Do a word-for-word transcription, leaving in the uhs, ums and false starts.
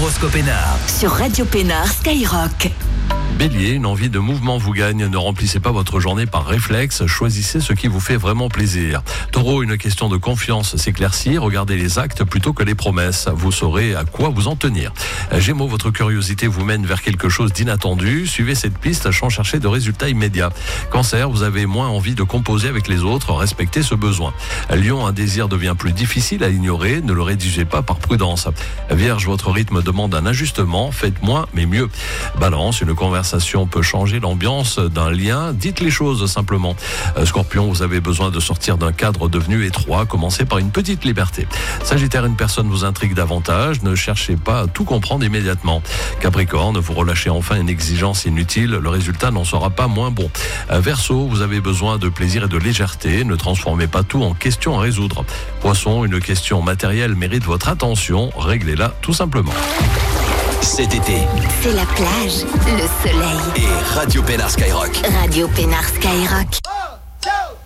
L'horoscope Pénard. Sur Radio Pénard Skyrock. Bélier, une envie de mouvement vous gagne. Ne remplissez pas votre journée par réflexe. Choisissez ce qui vous fait vraiment plaisir. Taureau, une question de confiance s'éclaircit. Regardez les actes plutôt que les promesses. Vous saurez à quoi vous en tenir. Gémeaux, votre curiosité vous mène vers quelque chose d'inattendu. Suivez cette piste sans chercher de résultats immédiats. Cancer, vous avez moins envie de composer avec les autres. Respectez ce besoin. Lion, un désir devient plus difficile à ignorer. Ne le rédigez pas par prudence. Vierge, votre rythme demande un ajustement. Faites moins mais mieux. Balance, une conversation peut changer l'ambiance d'un lien. Dites les choses simplement. Scorpion, vous avez besoin de sortir d'un cadre devenu étroit. Commencez par une petite liberté. Sagittaire, une personne vous intrigue davantage. Ne cherchez pas à tout comprendre immédiatement. Capricorne, vous relâchez enfin une exigence inutile. Le résultat n'en sera pas moins bon. Verseau, vous avez besoin de plaisir et de légèreté. Ne transformez pas tout en question à résoudre. Poisson, une question matérielle mérite votre attention. Réglez-la tout simplement. Cet été, C'est la plage, le soleil. et Radio Pénard Skyrock. Radio Pénard Skyrock.